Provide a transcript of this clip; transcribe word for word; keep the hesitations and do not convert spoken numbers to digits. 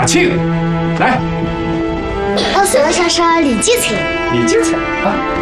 马庆，来， 我算了下啥李继才。 李精彩啊！